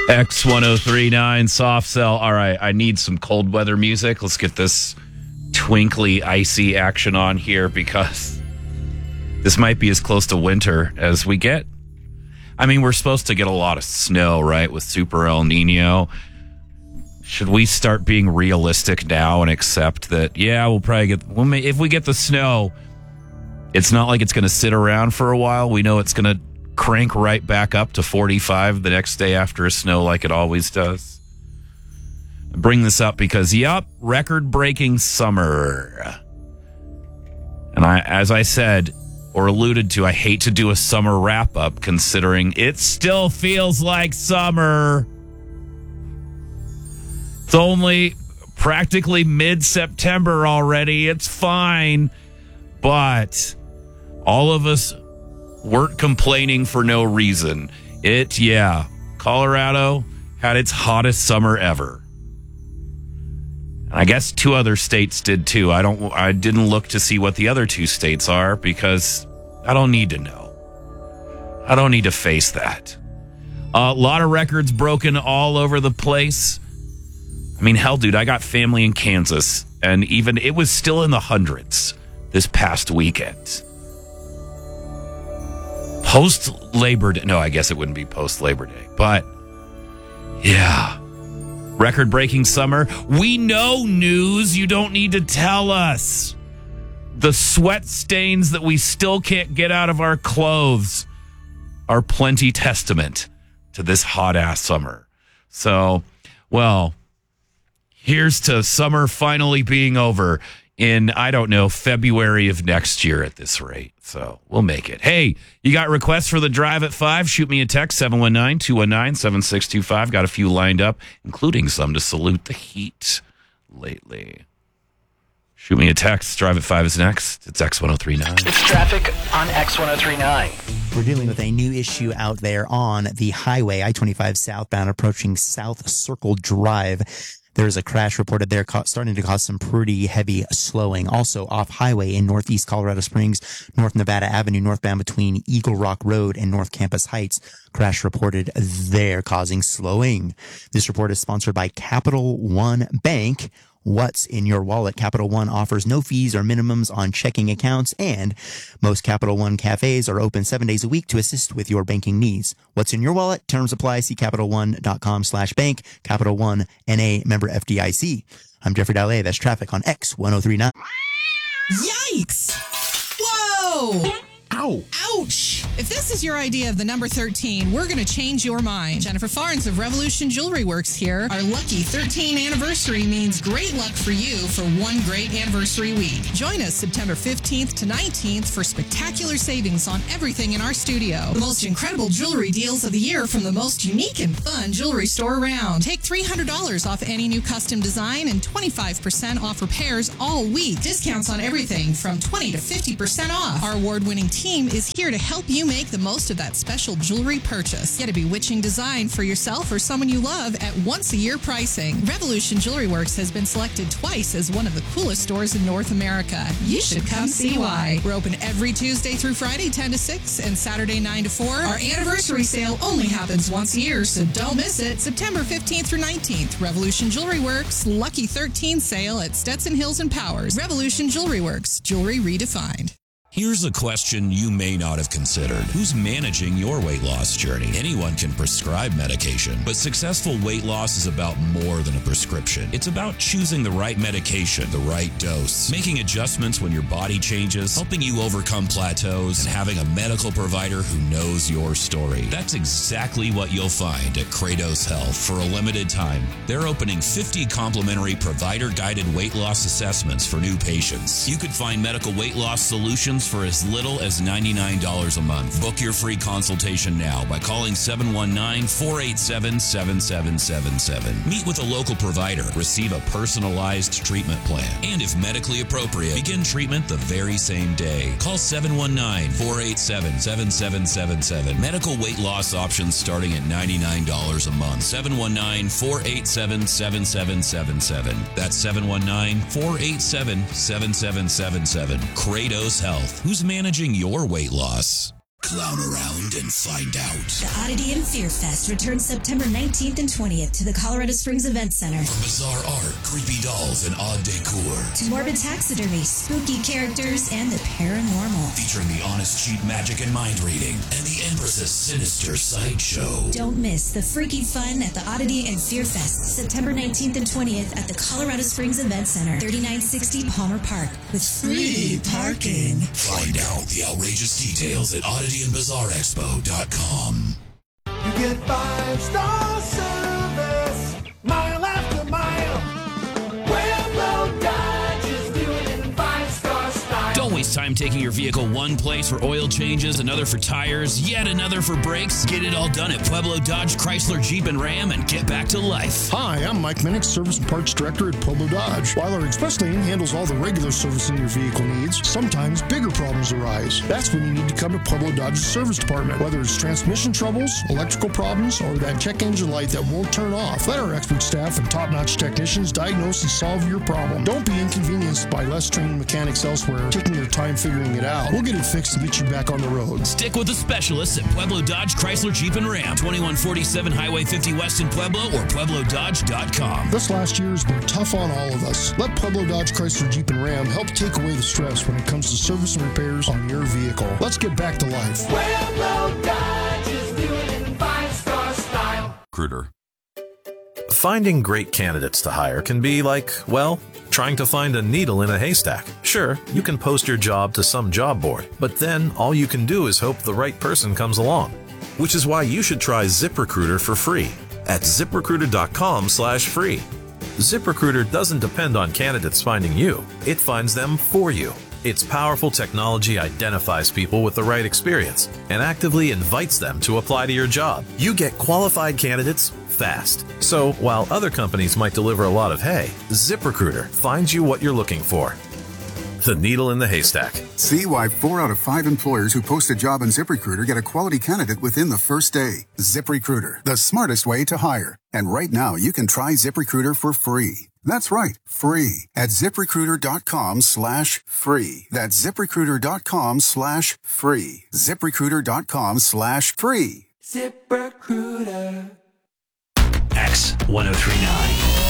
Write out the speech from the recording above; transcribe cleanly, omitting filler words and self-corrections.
X1039 Soft Cell. All right, I need some cold weather music. Let's get this twinkly, icy action on here because this might be as close to winter as we get. I mean, we're supposed to get a lot of snow, right, with Super El Nino. Should we start being realistic now and accept that, yeah, we'll probably get, if we get the snow, it's not like it's going to sit around for a while. We know it's going to crank right back up to 45 the next day after a snow like it always does. I bring this up because, record-breaking summer. And as I said, or alluded to, I hate to do a summer wrap-up considering it still feels like summer. It's only practically mid-September already. It's fine. But all of us weren't complaining for no reason. Colorado had its hottest summer ever. And I guess 2 other states did too. I didn't look to see what the other 2 states are because I don't need to know. I don't need to face that. A lot of records broken all over the place. I mean, hell, dude, I got family in Kansas, and even it was still in the hundreds this past weekend. Post-Labor Day. No, I guess it wouldn't be post-Labor Day. But, yeah. Record-breaking summer. We know news. You don't need to tell us. The sweat stains that we still can't get out of our clothes are plenty testament to this hot-ass summer. So, well, here's to summer finally being over in, I don't know, February of next year at this rate. So we'll make it. Hey, you got requests for the Drive at 5? Shoot me a text, 719-219-7625. Got a few lined up, including some to salute the heat lately. Shoot me a text. Drive at 5 is next. It's X1039. It's traffic on X1039. We're dealing with a new issue out there on the highway, I-25 southbound, approaching South Circle Drive. There's a crash reported there starting to cause some pretty heavy slowing. Also off highway in northeast Colorado Springs, North Nevada Avenue, northbound between Eagle Rock Road and North Campus Heights. Crash reported there causing slowing. This report is sponsored by Capital One Bank. What's in your wallet? Capital One offers no fees or minimums on checking accounts, and most Capital One cafes are open 7 days a week to assist with your banking needs. What's in your wallet? Terms apply. See CapitalOne.com/bank. Capital One, N.A., member FDIC. I'm Jeffrey Dalle. That's traffic on X1039. Yikes! Whoa! Ow! Ouch! If this is your idea of the number 13, we're going to change your mind. Jennifer Farnes of Revolution Jewelry Works here. Our lucky 13 anniversary means great luck for you for one great anniversary week. Join us September 15th to 19th for spectacular savings on everything in our studio. The most incredible jewelry deals of the year from the most unique and fun jewelry store around. Take $300 off any new custom design and 25% off repairs all week. Discounts on everything from 20 to 50% off. Our award-winning team is here to help you make the most of that special jewelry purchase. Get a bewitching design for yourself or someone you love at once-a-year pricing. Revolution Jewelry Works has been selected twice as one of the coolest stores in North America. You should come see why. We're open every Tuesday through Friday, 10 to 6, and Saturday, 9 to 4. Our anniversary sale only happens once a year, so don't miss it. September 15th through 19th, Revolution Jewelry Works, Lucky 13 sale at Stetson Hills and Powers. Revolution Jewelry Works, jewelry redefined. Here's a question you may not have considered. Who's managing your weight loss journey? Anyone can prescribe medication, but successful weight loss is about more than a prescription. It's about choosing the right medication, the right dose, making adjustments when your body changes, helping you overcome plateaus, and having a medical provider who knows your story. That's exactly what you'll find at Kratos Health. For a limited time, they're opening 50 complimentary provider-guided weight loss assessments for new patients. You could find medical weight loss solutions for as little as $99 a month. Book your free consultation now by calling 719-487-7777. Meet with a local provider. Receive a personalized treatment plan. And if medically appropriate, begin treatment the very same day. Call 719-487-7777. Medical weight loss options starting at $99 a month. 719-487-7777. That's 719-487-7777. Kratos Health. Who's managing your weight loss? Clown around and find out. The Oddity and Fear Fest returns September 19th and 20th to the Colorado Springs Event Center. From bizarre art, creepy dolls, and odd decor, To morbid taxidermy, spooky characters, and the paranormal. featuring the honest cheat magic and mind reading, and the Empress's sinister sideshow. Don't miss the freaky fun at the Oddity and Fear Fest, September 19th and 20th at the Colorado Springs Event Center, 3960 Palmer Park, with free parking. Find out the outrageous details at oddityandbizarreexpo.com. You get 5-star service, mile after mile. Pueblo Dodge is doing it in 5-star style. Don't waste time taking your vehicle one place for oil changes, another for tires, yet another for brakes. Get it all done at Pueblo Dodge, Chrysler, Jeep, and Ram and get back to life. Hi, I'm Mike Minnick, Service and Parts Director at Pueblo Dodge. While our express lane handles all the regular servicing your vehicle needs, sometimes bigger problems arise. That's when you need to come to Pueblo Dodge's service department. Whether it's transmission troubles, electrical problems, or that check engine light that won't turn off, let our expert staff and top-notch technicians diagnose and solve your problem. Don't be inconvenienced by less trained mechanics elsewhere taking their time figuring it out. We'll get it fixed and get you back on the road. Stick with the specialists at Pueblo Dodge, Chrysler, Jeep, and Ram. 2147 Highway 50 West in Pueblo or PuebloDodge.com. This last year has been tough on all of us. Let Pueblo Dodge, Chrysler, Jeep, and Ram help take away the stress when it comes to service and repairs on your vehicle. Let's get back to life. Pueblo Dodge is doing it in 5-star style. Recruiter. Finding great candidates to hire can be like, well, trying to find a needle in a haystack. Sure, you can post your job to some job board, but then all you can do is hope the right person comes along. Which is why you should try ZipRecruiter for free at ZipRecruiter.com/free. ZipRecruiter doesn't depend on candidates finding you. It finds them for you. Its powerful technology identifies people with the right experience and actively invites them to apply to your job. You get qualified candidates fast. So while other companies might deliver a lot of hay, ZipRecruiter finds you what you're looking for. The needle in the haystack. See why 4 out of 5 employers who post a job on ZipRecruiter get a quality candidate within the first day. ZipRecruiter, the smartest way to hire. And right now, you can try ZipRecruiter for free. That's right, free at ZipRecruiter.com/free. That's ZipRecruiter.com/free. ZipRecruiter.com/free. ZipRecruiter. X1039.